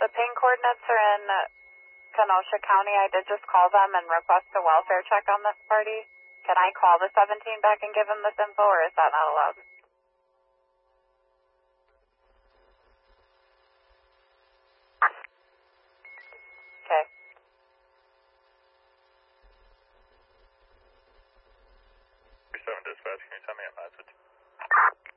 The ping coordinates are in Kenosha County. I did just call them and request a welfare check on this party. Can I call the 17 back and give them this info, or is that not allowed? Okay. 37 dispatch, can you send me a message?